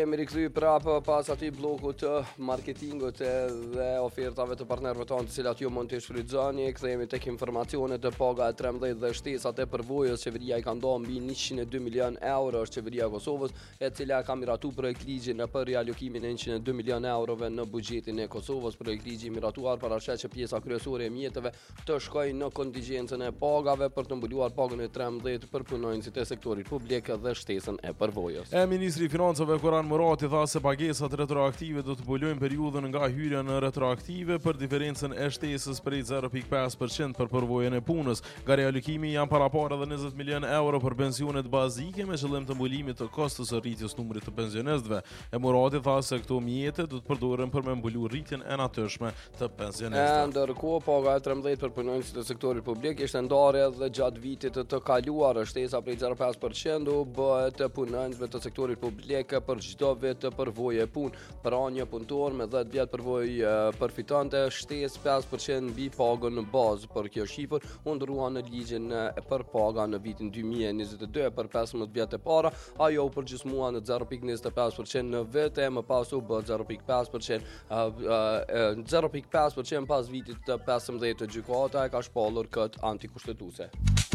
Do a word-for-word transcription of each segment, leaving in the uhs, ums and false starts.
jemi rikthyer prapë pas atij bllokut të marketingut dhe ofertave të partnerëve tonë, të cilat ju mund të shfrytëzoni. Kthehemi tek informacionet të paga e trembëdhjetë dhe shtesat e përvojës. Qeveria i ka ndonë mbi njëqind e dy milion euro, është qeveria e Kosovës, e cila ka miratuar projekt ligjin për rialokimin e njëqind e dy milion eurove në buxhetin e Kosovës. Projekt ligji i miratuar paraqet që pjesa kryesore e mjeteve të shkojnë në kontingjencën e pagave për të mbuluar pagën e trembëdhjetë për punonjësit e sektorit publik dhe shtesën e përvojës. E Ministri i Financave Kuran Murati tha se pagesat retroaktive do të mbulojnë periudhën nga hyrja në retroaktive për diferencën e shtesës prej zero pikë pesë përqind për përvojën e punës. Nga rialokimi janë parapara edhe njëzet milion euro për pensionet bazike me qëllim të mbulimit të kostos së rritjes numrit të pensionistëve. E Murati tha se këto mjete do të përdoren për me mbulu rritjen e natyrshme të pensionistëve. Ndërkohë, paga e trembëdhjetë për punonjësit e sektorit publik ishte ndarë edhe gjatë vitit të kaluar. Shtesa prej zero pikë pesë përqind u bëhet punonjësve të sektorit publik për çdo vit të përvojë punë. Pra një punëtor me dhjetë vjet përvojë përfitonte shtesë pesë përqind mbi pagën në bazë. Për kjo shifër u ndrua në ligjin për paga në vitin dy mijë e njëzet e dy për pesëmbëdhjetë vjet e para. Ajo u përgjysmua në zero pikë njëzet e pesë përqind në vit e më pas u bë zero pikë pesë përqind zero pikë pesë përqind pas vitit të pesëmbëdhjetë. Gjykata e ka shpallur këtë antikushtetuese.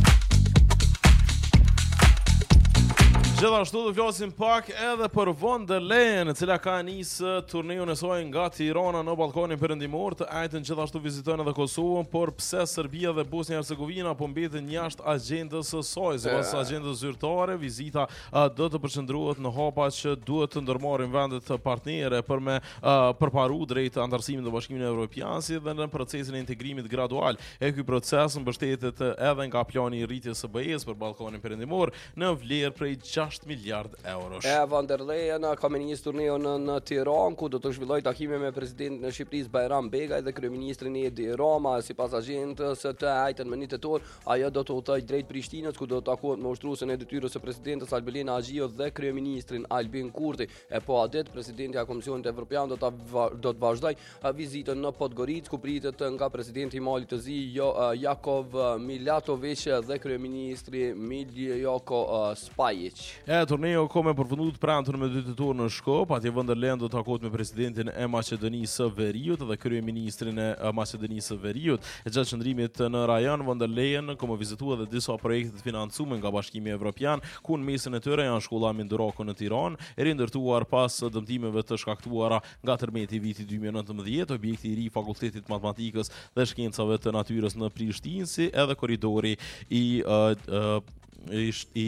Gjithashtu do flasim pak edhe për von der Leyen, e cila ka nisë turneun e saj nga Tirana në ballkonin perëndimor. Të njëjtën gjithashtu viziton edhe Kosovën, por pse Serbia dhe Bosnia Hercegovina po mbeten jashtë agjendës së saj? Sipas agjendës zyrtare, vizita uh, do të përqendrohet në hapa që duhet të ndërmarrin vendet partnere për me uh, përparu drejt antarësimit të Bashkimit Evropian si dhe në procesin e integrimit gradual. E ky proces mbështetet edhe nga plani i rritjes së B E-s për ballkonin perëndimor në vlerë prej gjashtë miliard eurosh. E von der Leyen ka me njës turneun në, në Tiranë, ku do të zhvilloj takime me presidentin e Shqipërisë Bajram Begaj dhe kryeministrin Edi Rama. Sipas agjendës të njëjtën me një tetor, ajo do të udhtojë drejt Prishtinës, ku do të takohet me ushtruesen e detyrës së presidentes Albelina Haxhiu dhe kryeministrin Albin Kurti. E po adet presidenti i Komisionit Evropian do të do të vazhdojë vizitën në Podgoricë, ku pritet nga presidenti i Malit të Zi jo, Jakov Milatović dhe kryeministri Miljoko Spajić. E turneu ka me përfunduar premtur me dy tetor në Shkop. Atje von der Leyen do të takohet me presidentin e Maqedonisë së Veriut dhe kryeministrin e Maqedonisë së Veriut. E gjatë qëndrimit në rajon, von der Leyen ka më vizituar edhe disa projekte të financuar nga Bashkimi Evropian, ku në mesin e tyre janë shkolla Mindorako në Tiranë, e rindërtuar pas dëmtimeve të shkaktuara nga tërmeti i vitit dy mijë e nëntëmbëdhjetë, objekti i ri i Fakultetit Matematikës dhe Shkencave të Natyrës në Prishtinë, si edhe korridori i uh, uh, i i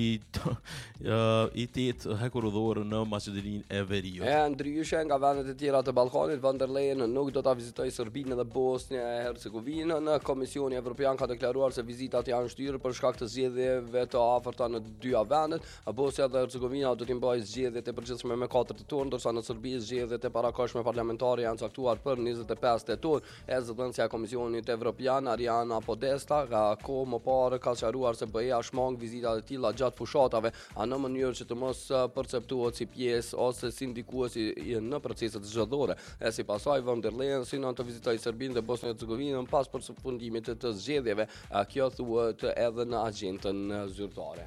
i tet hekurudhor në Maqedoninë e Veriut. E ndryshe nga vendet e tjera të Ballkanit, von der Leyen nuk do ta vizitojë Serbinë dhe Bosnia e Hercegovinën. Komisioni Evropian ka deklaruar se vizitat janë shtyrë për shkak të zgjedhjeve të afërta në dyja vendet. Bosnia dhe Hercegovina do të mbajë zgjedhjet e përgjithshme me katër tetor, ndërsa në Serbi zgjedhjet e parakohshme parlamentare janë caktuar për njëzet e pesë tetor. E zëdhënësja e Komisionit Evropian Ariana Podesta ka kohë më parë ka sqaruar se B E-a shmang vizita të tilla gjatë fushatave në mënyrë që të mos perceptohet si pjesë ose si ndikuesi në proceset zgjedhore. E sipas saj, von der Leyen synon të vizitojë Serbinë dhe Bosnjë Hercegovinën pas përfundimit të zgjedhjeve. Kjo thuhet edhe në agjendën zyrtare.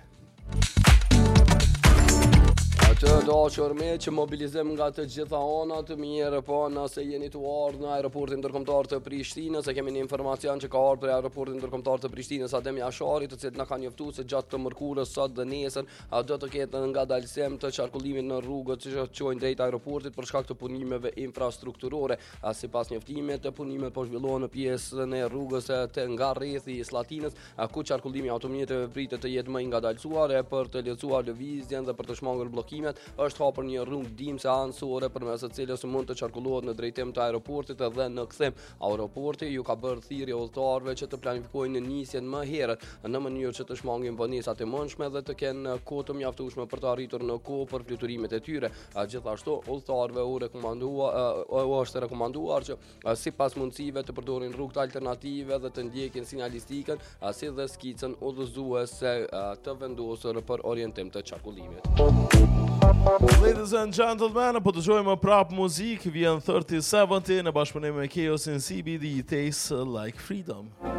Të dashur me që mobilizim nga të gjitha anët, mirë po nëse jeni të ardhur në aeroportin ndërkombëtar të Prishtinës, e kemi një informacion që ka ardhur për aeroportin ndërkombëtar të Prishtinës Adem Jashari, të cilët na kanë njoftuar se gjatë të mërkurës sot dhe nesër do të ketë ngadalësim të qarkullimit në rrugët që çojnë drejt aeroportit për shkak të punimeve infrastrukturore. Sipas njoftimit, punimet po zhvillohen në pjesën e rrugës të nga rrethi i Slatinës, ku qarkullimi i automjeteve pritet të jetë më i ngadalësuar për të lehtësuar lëvizjen dhe për të shmangur bllokimet. Është hapur një rrugë dimse anësore përmes së cilës mund të qarkullohet në drejtim të aeroportit dhe në kthim. Aeroporti ju ka bërë thirrje udhëtarëve që të planifikojnë nisjen më herët në mënyrë që të shmangin vonesat e mundshme dhe të kenë kohë të mjaftueshme për të arritur në kohë për fluturime të tyre. Gjithashtu, udhëtarëve u rekomanduar u është rekomanduar që sipas mundësive të përdorin rrugë alternative dhe të ndjekin sinjalistikën si dhe skicën udhëzuese të vendosur për orientim të qarkullimit. Ladies and gentlemen, po të gjojmë prap muzik, vjen thirty seventy në bashkëpunim me Chaos in C B D, Tastes Like Freedom.